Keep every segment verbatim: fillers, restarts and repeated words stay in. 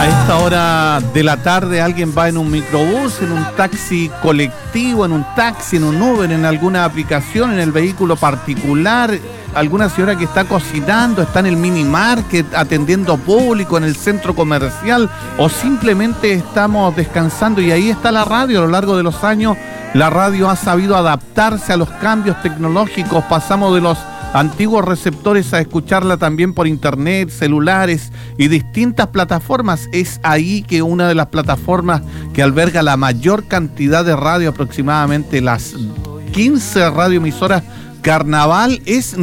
A esta hora de la tarde alguien va en un microbús, en un taxi colectivo, en un taxi, en un Uber, en alguna aplicación, en el vehículo particular. Alguna señora que está cocinando, está en el mini market atendiendo público, en el centro comercial, o simplemente estamos descansando y ahí está la radio. A lo largo de los años la radio ha sabido adaptarse a los cambios tecnológicos. Pasamos de los antiguos receptores a escucharla también por internet, celulares y distintas plataformas. Es ahí que una de las plataformas que alberga la mayor cantidad de radio, aproximadamente las quince radioemisoras, Carnaval, es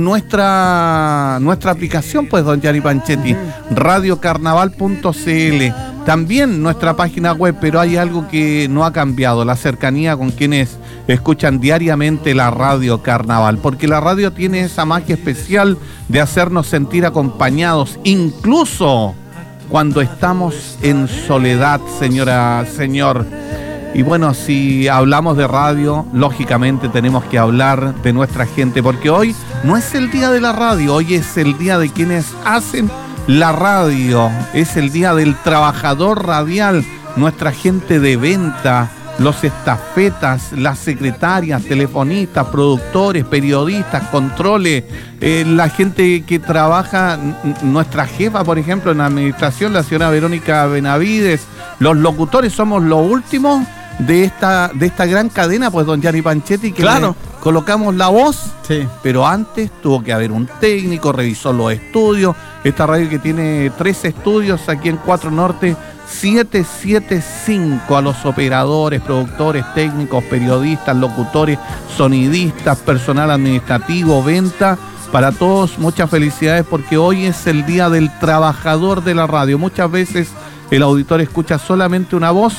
nuestra nuestra aplicación, pues, don Gianni Panchetti, uh-huh. radio carnaval punto c l. También nuestra página web, pero hay algo que no ha cambiado: la cercanía con quienes escuchan diariamente la radio Carnaval, porque la radio tiene esa magia especial de hacernos sentir acompañados, incluso cuando estamos en soledad, señora, señor. Y bueno, si hablamos de radio, lógicamente tenemos que hablar de nuestra gente, porque hoy no es el día de la radio, hoy es el día de quienes hacen la radio, es el día del trabajador radial, nuestra gente de venta, los estafetas, las secretarias, telefonistas, productores, periodistas, controles, eh, la gente que trabaja, nuestra jefa, por ejemplo, en la administración, la señora Verónica Benavides, los locutores somos lo último de esta de esta gran cadena, pues, don Gianni Panchetti, que claro, colocamos la voz, sí. Pero antes tuvo que haber un técnico, revisó los estudios. Esta radio que tiene tres estudios aquí en Cuatro Norte, siete siete cinco, a los operadores, productores, técnicos, periodistas, locutores, sonidistas, personal administrativo, venta. Para todos, muchas felicidades, porque hoy es el día del trabajador de la radio. Muchas veces el auditor escucha solamente una voz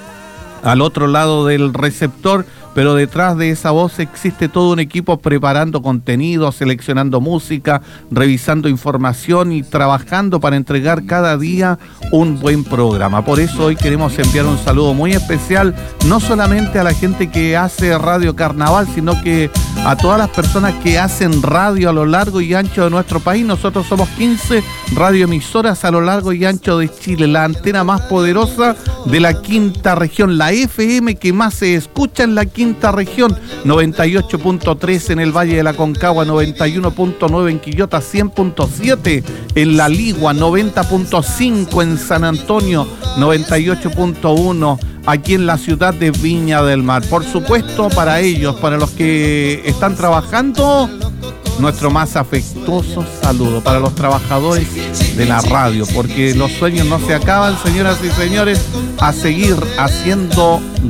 al otro lado del receptor, pero detrás de esa voz existe todo un equipo preparando contenido, seleccionando música, revisando información y trabajando para entregar cada día un buen programa. Por eso hoy queremos enviar un saludo muy especial, no solamente a la gente que hace Radio Carnaval, sino que a todas las personas que hacen radio a lo largo y ancho de nuestro país. Nosotros somos quince radioemisoras a lo largo y ancho de Chile, la antena más poderosa de la quinta región, la F M que más se escucha en la quinta región, noventa y ocho punto tres en el Valle de la Concagua, noventa y uno punto nueve en Quillota, cien punto siete en La Ligua, noventa punto cinco en San Antonio, noventa y ocho punto uno aquí en la ciudad de Viña del Mar. Por supuesto, para ellos, para los que están trabajando, nuestro más afectuoso saludo para los trabajadores de la radio, porque los sueños no se acaban, señoras y señores, a seguir haciendo